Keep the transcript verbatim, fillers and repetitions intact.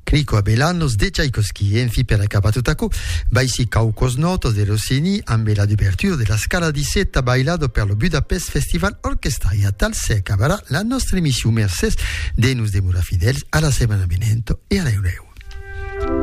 Crico Abellanos de Tchaikovsky. E infine per acabatuttaco, baisi caucos notos de Rossini amb la d'ouverture de la Scala di Setta bailado per lo Budapest Festival Orchestra. E a tal se acabarà la nostra émission. Merci de nous demorar fidèles a la setmana venente e a l'Eureu.